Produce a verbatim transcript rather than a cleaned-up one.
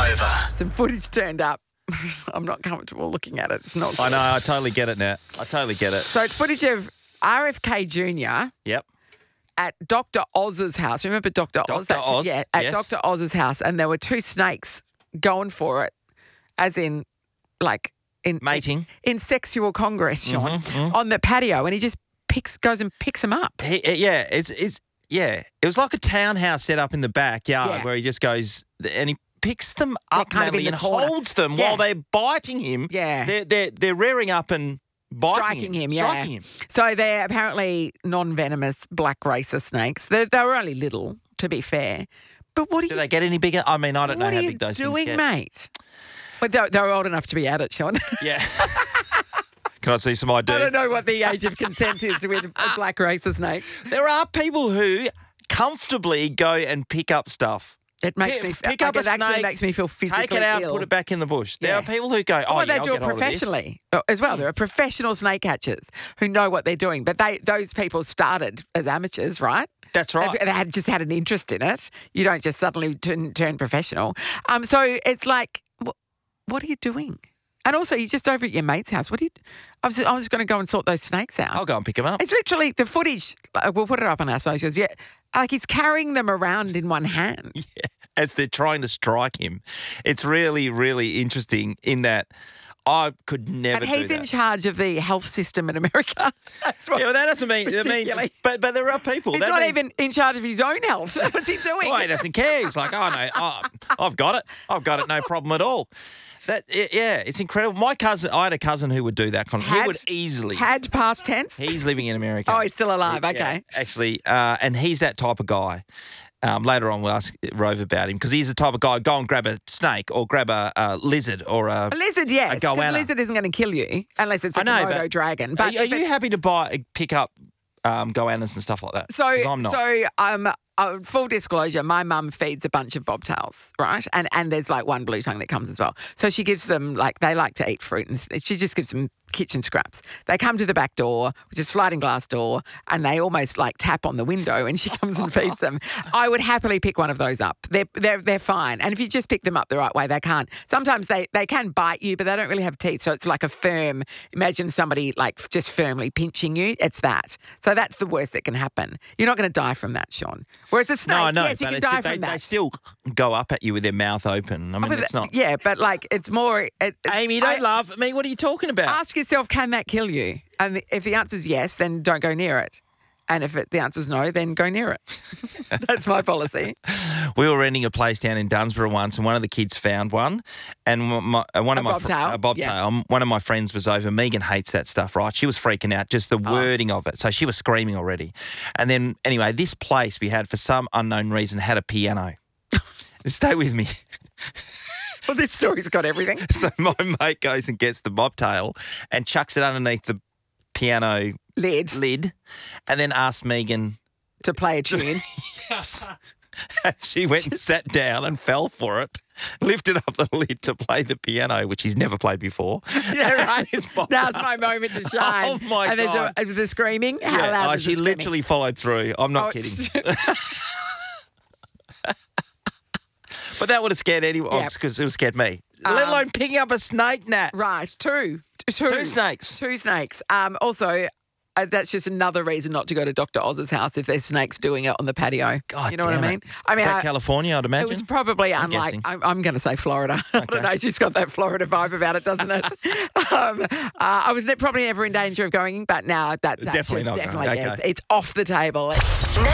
Nova. Some footage turned up. I'm not comfortable looking at it. It's not. I know. I totally get it now. I totally get it. So it's footage of R F K Junior Yep. at Doctor Oz's house. Remember Doctor Oz? Doctor Oz, Yeah, at yes. Doctor Oz's house, and there were two snakes going for it, as in, like in Mating. in, in sexual congress, Sean, Mhm, on the patio, and he just picks, goes and picks them up. He, uh, yeah, it's it's yeah. It was like a townhouse set up in the backyard Yeah. where he just goes and he picks them They're up, kind of in Natalie, the and corner. holds them Yeah. while they're biting him. Yeah. They're they're they're rearing up and biting Striking him, yeah. Striking him. So they're apparently non-venomous black racer snakes. They they were only little, to be fair. But what are Do you they get any bigger? I mean, I don't know what how are you big those doing, things get. mate? But they're, they're old enough to be at it, Sean. Yeah. Can I see some I D? I don't know what the age of consent is with a black racer snake. There are people who comfortably go and pick up stuff. It makes Pick- me feel, pick up it a actually snake, makes me feel physically Take it out, ill. put it back in the bush. There Yeah. are people who go, oh, Or yeah, they I'll do it get hold of this. professionally uh, as well. There are professional snake catchers who know what they're doing. But they those people started as amateurs, right? That's right. They, they had just had an interest in it. You don't just suddenly turn, turn professional. Um, so it's like, what, what are you doing? And also, you're just over at your mate's house. What do you? I was, I was going to go and sort those snakes out. I'll go and pick them up. It's literally the footage. uh, We'll put it up on our socials. Yeah, like he's carrying them around in one hand. Yeah, as they're trying to strike him. It's really, really interesting in that I could never And he's do in that. charge of the health system in America. That's what Yeah, but that doesn't mean, I mean particularly- but, but there are people. He's that not means- even in charge of his own health. What's he doing? Well, he doesn't care. He's like, oh, no, oh, I've got it. I've got it, no problem at all. That it- Yeah, it's incredible. My cousin, I had a cousin who would do that. Kind of, he Had- would easily. Had past tense? He's living in America. Oh, he's still alive. Yeah, Okay. actually, uh, and he's that type of guy. Um, later on, we'll ask Rove about him because he's the type of guy go and grab a snake or grab a, a lizard or a. A lizard, yes. A Because a goanna. lizard isn't going to kill you unless it's a I know, Komodo but dragon. Are, But are if you it's- happy to buy, pick up um, goannas and stuff like that? So, 'Cause I'm not. so um, uh, full disclosure, my mum feeds a bunch of bobtails, right? And and there's like one blue tongue that comes as well. So she gives them like they like to eat fruit, and she just gives them kitchen scraps. They come to the back door, which is a sliding glass door, and they almost like tap on the window, and she comes and feeds them. I would happily pick one of those up. They're they're they're fine, and if you just pick them up the right way, they can't. Sometimes they they can bite you, but they don't really have teeth, so it's like a firm. Imagine somebody like just firmly pinching you. It's that. So that's the worst that can happen. You're not going to die from that, Sean. Whereas a snake, no, I know, yes, you but can it- die they, from they that. still go up at you with their mouth open. I mean, But it's not. Yeah, but like it's more. It, Amy, you don't I- laugh at me. What are you talking about? Ask yourself, can that kill you? And if the answer is yes, then don't go near it. And if it, the answer is no, then go near it. That's my policy. We were renting a place down in Dunsborough once, and one of the kids found one, and my, uh, one A of my bobtail? a bobtail. Yeah. um, One of my friends was over. Megan hates that stuff, right? She was freaking out just the Oh. wording of it, so she was screaming already. And then anyway, this place we had for some unknown reason had a piano. Stay with me. Well, this story's got everything. So my mate goes and gets the bobtail and chucks it underneath the piano Lid lid, and then asks Megan. to play a tune. Yes. And she went and sat down and fell for it, lifted up the lid to play the piano, which he's never played before. Yeah, right. His bobtail- Now's my moment to shine. Oh, my and there's God. a, the screaming. How Yeah, loud oh, is she the screaming? literally followed through. I'm not Oh, kidding. But that would have scared anyone Yep. because it would have scared me. Let Um, alone picking up a snake, Nat. Right, two. Two. Two snakes. Two snakes. Um, also, uh, that's just another reason not to go to Doctor Oz's house if there's snakes doing it on the patio. God you know what I damn it. mean? I mean, Is that I- California, I'd imagine? it was probably I'm unlike. guessing. I'm, I'm going to say Florida. I don't know. She's got that Florida vibe about it, doesn't it? um, uh, I was ne- probably never in danger of going, but now that that's Definitely just not going. definitely yeah, Okay. it's, it's off the table.